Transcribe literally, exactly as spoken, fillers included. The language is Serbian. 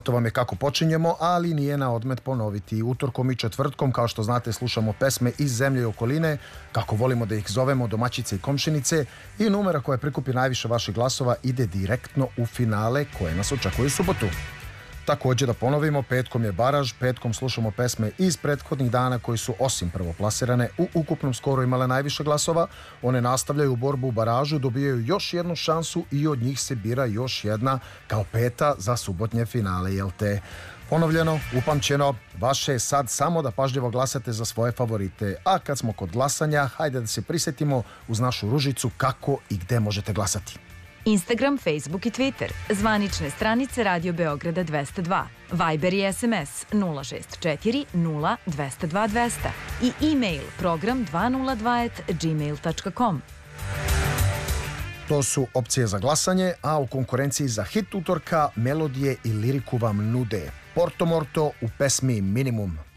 To vam je kako počinjemo, ali nije na odmet ponoviti. Utorkom i četvrtkom, kao što znate, slušamo pesme iz zemlje i okoline, kako volimo da ih zovemo domaćice i komšinice, i numera koja prikupi najviše vaših glasova ide direktno u finale koje nas očekuju u subotu. Također da ponovimo, petkom je baraž, petkom slušamo pesme iz prethodnih dana koji su osim prvoplasirane u ukupnom skoru imale najviše glasova. One nastavljaju borbu u baražu, dobijaju još jednu šansu i od njih se bira još jedna kao peta za subotnje finale, jel te? Ponovljeno, upamćeno, vaše je sad samo da pažljivo glasate za svoje favorite. A kad smo kod glasanja, hajde da se prisjetimo uz našu ružicu kako i gde možete glasati. Instagram, Facebook i Twitter, zvanične stranice Radio Beograda dvesta dva, Viber i S M S nula šest četiri nula dvesta dva dvesta i e-mail program dvesta dva at gmail tačka com. To su opcije za glasanje, a u konkurenciji za hit utorka melodije i liriku vam nude Porto Morto u pesmi Minimum.